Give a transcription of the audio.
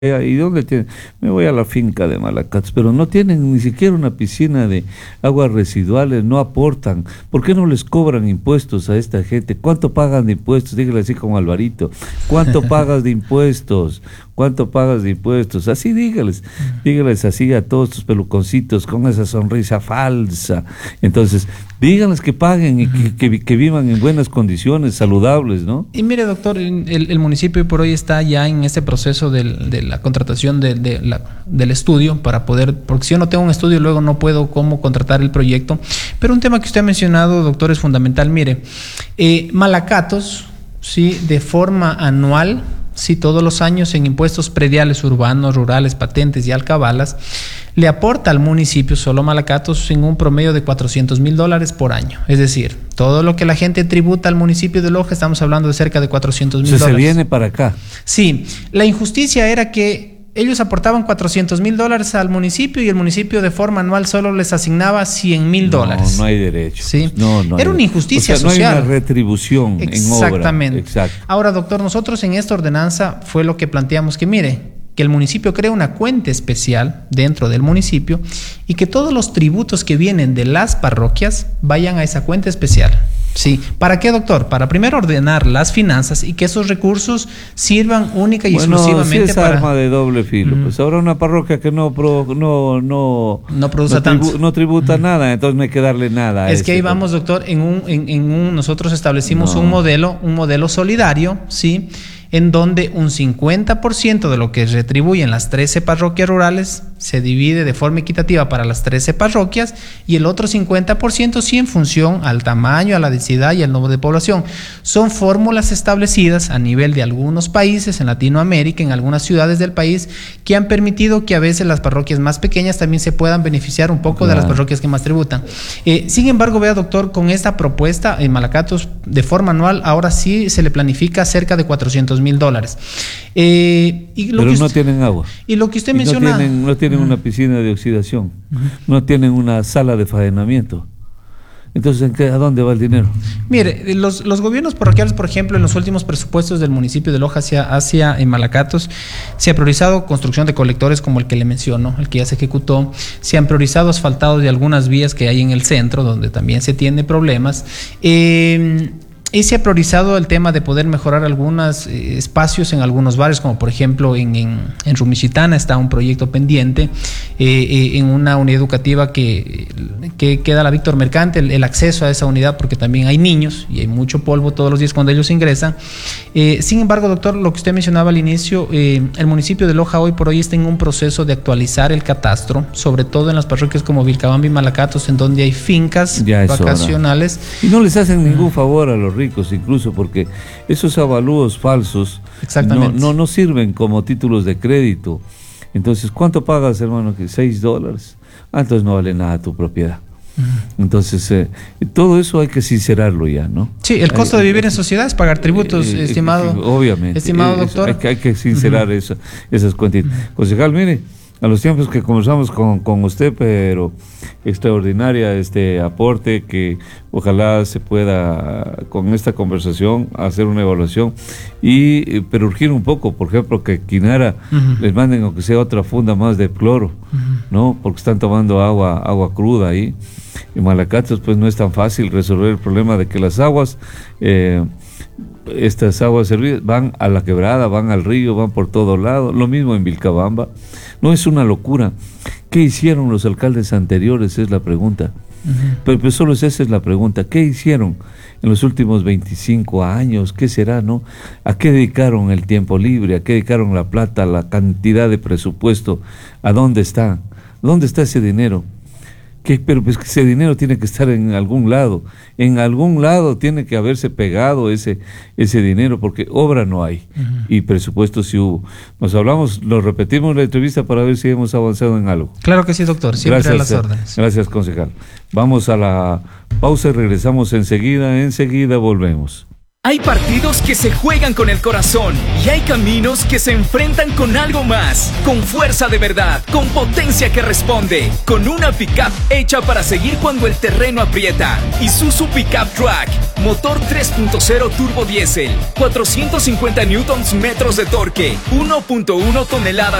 ¿Y dónde tienen? Me voy a la finca de Malacatos, pero no tienen ni siquiera una piscina de aguas residuales, no aportan. ¿Por qué no les cobran impuestos a esta gente? ¿Cuánto pagan de impuestos? Dígale así como Alvarito. ¿Cuánto pagas de impuestos? ¿Cuánto pagas de impuestos? Así dígales así a todos estos peluconcitos con esa sonrisa falsa. Entonces, díganles que paguen y que vivan en buenas condiciones, saludables, ¿no? Y mire, doctor, el municipio hoy por hoy está ya en este proceso de la contratación del estudio para poder, porque si yo no tengo un estudio luego no puedo cómo contratar el proyecto. Pero un tema que usted ha mencionado, doctor, es fundamental. Mire, Malacatos, sí, de forma anual, sí, todos los años en impuestos prediales urbanos, rurales, patentes y alcabalas, le aporta al municipio, solo Malacatos, en un promedio de $400,000 por año. Es decir, todo lo que la gente tributa al municipio de Loja, estamos hablando de cerca de $400,000. Se viene para acá. Sí, la injusticia era que ellos aportaban $400,000 al municipio y el municipio de forma anual solo les asignaba $100,000. No hay derecho. Sí. No Era una injusticia social. No hay una retribución en obra. Exactamente. Exacto. Ahora, doctor, nosotros en esta ordenanza fue lo que planteamos que, mire, que el municipio cree una cuenta especial dentro del municipio y que todos los tributos que vienen de las parroquias vayan a esa cuenta especial. Sí. ¿Para qué, doctor? Para primero ordenar las finanzas y que esos recursos sirvan única y exclusivamente sí, es para... arma de doble filo. Pues ahora una parroquia que no tributa nada, entonces no hay que darle nada. Es que ahí vamos, doctor, nosotros establecimos un modelo solidario, ¿sí?, en donde un 50% de lo que retribuyen las 13 parroquias rurales se divide de forma equitativa para las 13 parroquias y el otro 50% sí en función al tamaño, a la densidad y al número de población. Son fórmulas establecidas a nivel de algunos países en Latinoamérica, en algunas ciudades del país, que han permitido que a veces las parroquias más pequeñas también se puedan beneficiar un poco de las parroquias que más tributan. Sin embargo, vea, doctor, con esta propuesta en Malacatos de forma anual, ahora sí se le planifica cerca de $400,000. Pero no tienen agua. Y lo que usted menciona... No tienen una piscina de oxidación, no tienen una sala de faenamiento. Entonces, ¿a dónde va el dinero? Mire, los gobiernos parroquiales, por ejemplo, en los últimos presupuestos del municipio de Loja hacia en Malacatos, se ha priorizado construcción de colectores como el que le menciono, el que ya se ejecutó. Se han priorizado asfaltado de algunas vías que hay en el centro, donde también se tiene problemas. Y se ha priorizado el tema de poder mejorar algunos espacios en algunos barrios, como por ejemplo en Rumichitana está un proyecto pendiente, en una unidad educativa que queda la Víctor Mercante, el acceso a esa unidad, porque también hay niños y hay mucho polvo todos los días cuando ellos ingresan. Sin embargo, doctor, lo que usted mencionaba al inicio, el municipio de Loja hoy por hoy está en un proceso de actualizar el catastro, sobre todo en las parroquias como Vilcabamba y Malacatos, en donde hay fincas vacacionales. Y no les hacen ningún favor a los ricos, incluso porque esos avalúos falsos no sirven como títulos de crédito. Entonces, ¿cuánto pagas, hermano? $6. Entonces no vale nada tu propiedad. Entonces, todo eso hay que sincerarlo ya, ¿no? Sí, el costo de vivir en sociedad es pagar tributos, estimado. Obviamente. Estimado doctor. Hay que sincerar esas cuentitas. Concejal, mire, a los tiempos que conversamos con usted, pero extraordinaria este aporte, que ojalá se pueda con esta conversación hacer una evaluación pero urgir un poco, por ejemplo, que Quinara les manden aunque sea otra funda más de cloro, ¿no? Porque están tomando agua cruda ahí. En Malacatos pues no es tan fácil resolver el problema de que las aguas estas aguas servidas van a la quebrada, van al río, van por todo lado. Lo mismo en Vilcabamba. No es una locura. ¿Qué hicieron los alcaldes anteriores? Es la pregunta. Pero pues solo esa es la pregunta. ¿Qué hicieron en los últimos 25 años? ¿Qué será, no? ¿A qué dedicaron el tiempo libre? ¿A qué dedicaron la plata, la cantidad de presupuesto? ¿A dónde está? ¿Dónde está ese dinero? Pero pues ese dinero tiene que estar en algún lado tiene que haberse pegado ese dinero, porque obra no hay y presupuesto sí hubo. Lo repetimos en la entrevista para ver si hemos avanzado en algo. Claro que sí, doctor, siempre a las órdenes. Gracias, concejal. Vamos a la pausa y regresamos enseguida volvemos. Hay partidos que se juegan con el corazón y hay caminos que se enfrentan con algo más, con fuerza de verdad, con potencia que responde, con una pickup hecha para seguir cuando el terreno aprieta. Isuzu Pickup Track, motor 3.0 turbo diésel, 450 Nm de torque, 1.1 toneladas